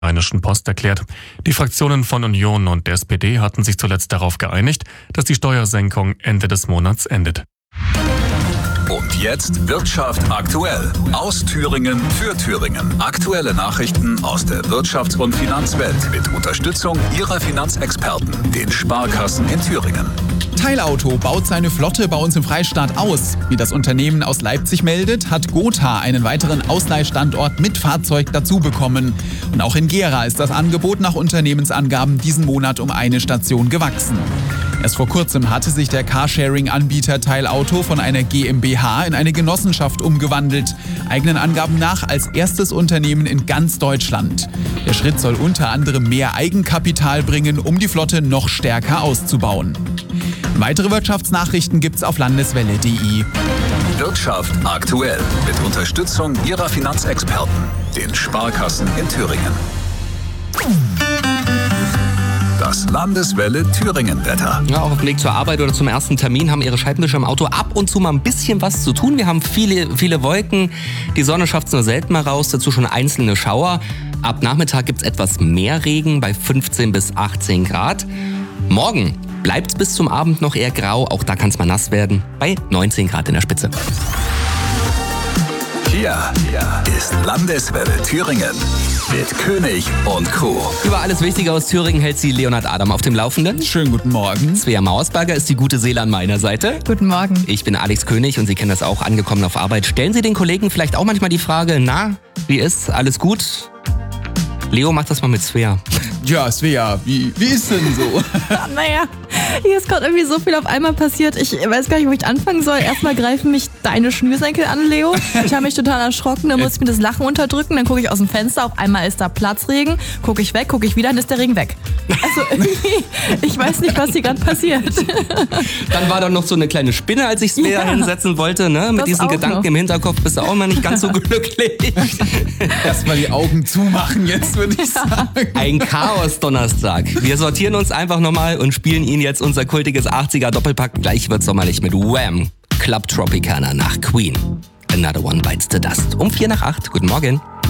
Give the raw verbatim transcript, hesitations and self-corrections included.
Rheinischen Post erklärt. Die Fraktionen von Union und der S P D hatten sich zuletzt darauf geeinigt, dass die Steuersenkung Ende des Monats endet. Und jetzt Wirtschaft aktuell. Aus Thüringen für Thüringen. Aktuelle Nachrichten aus der Wirtschafts- und Finanzwelt mit Unterstützung Ihrer Finanzexperten, den Sparkassen in Thüringen. Teilauto baut seine Flotte bei uns im Freistaat aus. Wie das Unternehmen aus Leipzig meldet, hat Gotha einen weiteren Ausleihstandort mit Fahrzeug dazu bekommen. Und auch in Gera ist das Angebot nach Unternehmensangaben diesen Monat um eine Station gewachsen. Erst vor kurzem hatte sich der Carsharing-Anbieter Teilauto von einer GmbH in eine Genossenschaft umgewandelt. Eigenen Angaben nach als erstes Unternehmen in ganz Deutschland. Der Schritt soll unter anderem mehr Eigenkapital bringen, um die Flotte noch stärker auszubauen. Weitere Wirtschaftsnachrichten gibt's auf landeswelle punkt de. Wirtschaft aktuell mit Unterstützung Ihrer Finanzexperten, den Sparkassen in Thüringen. Das Landeswelle Thüringen-Wetter. Ja, auch auf dem Weg zur Arbeit oder zum ersten Termin haben Ihre Scheibenwischer im Auto ab und zu mal ein bisschen was zu tun. Wir haben viele, viele Wolken. Die Sonne schafft es nur selten mal raus, dazu schon einzelne Schauer. Ab Nachmittag gibt es etwas mehr Regen bei fünfzehn bis achtzehn Grad. Morgen bleibt es bis zum Abend noch eher grau. Auch da kann es mal nass werden bei neunzehn Grad in der Spitze. Hier, hier ist Landeswelle Thüringen mit König und Co. Über alles Wichtige aus Thüringen hält sie Leonhard Adam auf dem Laufenden. Schönen guten Morgen. Svea Mauersberger ist die gute Seele an meiner Seite. Guten Morgen. Ich bin Alex König und Sie kennen das auch, angekommen auf Arbeit. Stellen Sie den Kollegen vielleicht auch manchmal die Frage, na, wie ist, alles gut? Leo, mach das mal mit Svea. Ja, Svea, wie, wie ist denn so? Naja, hier ist gerade irgendwie so viel auf einmal passiert. Ich weiß gar nicht, wo ich anfangen soll. Erstmal greifen mich deine Schnürsenkel an, Leo. Ich habe mich total erschrocken, dann muss ich mir das Lachen unterdrücken. Dann gucke ich aus dem Fenster, auf einmal ist da Platzregen. Gucke ich weg, gucke ich wieder, dann ist der Regen weg. Also irgendwie, ich weiß nicht, was hier gerade passiert. Dann war da noch so eine kleine Spinne, als ich Svea Ja, hinsetzen wollte. Ne? Mit das diesen auch Gedanken noch. im Hinterkopf bist du auch immer nicht ganz so glücklich. Erstmal die Augen zumachen jetzt, würde ich sagen. Ein Chaos-Donnerstag. Wir sortieren uns einfach nochmal und spielen Ihnen jetzt unser kultiges achtziger-Doppelpack. Gleich wird sommerlich mit Wham! Club Tropicana nach Queen. Another One Bites the Dust. Um vier nach acht. Guten Morgen.